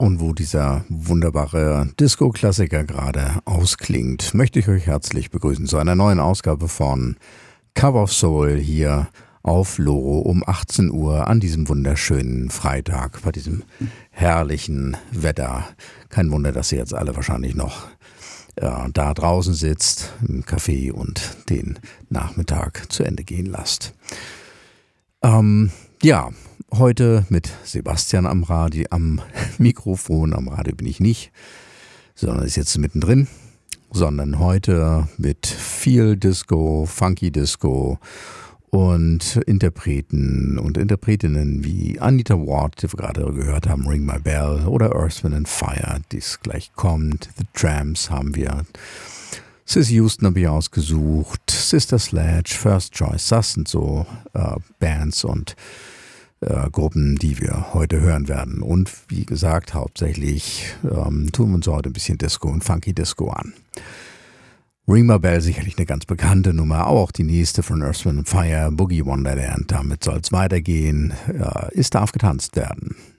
Und wo dieser wunderbare Disco-Klassiker gerade ausklingt, möchte ich euch herzlich begrüßen zu einer neuen Ausgabe von Cover of Soul hier auf Loro um 18 Uhr an diesem wunderschönen Freitag bei diesem herrlichen Wetter. Kein Wunder, dass ihr jetzt alle wahrscheinlich noch da draußen sitzt im Café und den Nachmittag zu Ende gehen lasst. Heute mit Sebastian am Radio, am Mikrofon, am Radio bin ich nicht, sondern ist jetzt mittendrin, sondern heute mit viel Disco, Funky Disco und Interpreten und Interpretinnen wie Anita Ward, die wir gerade gehört haben, Ring My Bell, oder Earth, Wind & Fire, die es gleich kommt. The Tramps haben wir. Cissy Houston habe ich ausgesucht, Sister Sledge, First Choice, das sind so Bands und Gruppen, die wir heute hören werden. Und wie gesagt, hauptsächlich tun wir uns heute ein bisschen Disco und Funky Disco an. Ring My Bell, sicherlich eine ganz bekannte Nummer, auch die nächste von Earth, Wind & Fire, Boogie Wonderland, damit soll es weitergehen. Es darf getanzt werden.